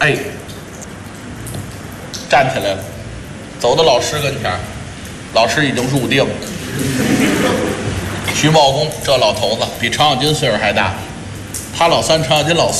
哎，站起来了，走到老师跟前儿，老师已经入定了。徐茂公这老头子比程咬金岁数还大，他老三，程咬金老四。